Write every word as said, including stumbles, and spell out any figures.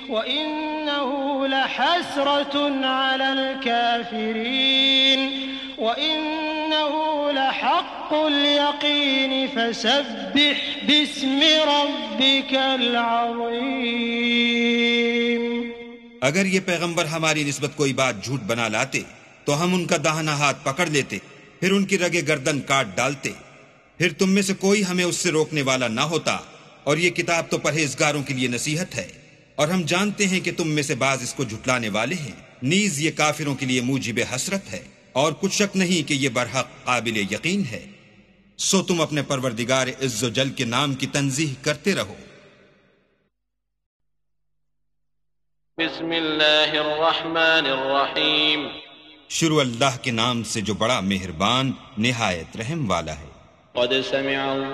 व इन्नहु लहसरतुन अलल काफिरीन व इन्नहु लहक्कुल यकीन फसब्बिह बिस्मि रब्बिकल अज़ीम। अगर ये पैगंबर हमारी निस्बत कोई बात झूठ बना लाते तो हम उनका दाहिना हाथ पकड़ लेते, फिर उनकी रगे गर्दन काट डालते, फिर तुम में से कोई हमें उससे रोकने वाला ना होता। और ये किताब तो परहेजगारों के लिए नसीहत है, और हम जानते हैं कि तुम में से बाज इसको झुटलाने वाले हैं। नीज ये काफिरों के लिए मूजिब हसरत है, और कुछ शक नहीं कि ये बरहक काबिल यकीन है। सो तुम अपने परवरदिगार इज्जो जल के नाम की तंजीह करते रहो। बिस्मिल्लाहिर्रहमानिर्रहीम। शुरू अल्लाह के नाम से जो बड़ा मेहरबान निहायत रहम वाला है। क़द समिअ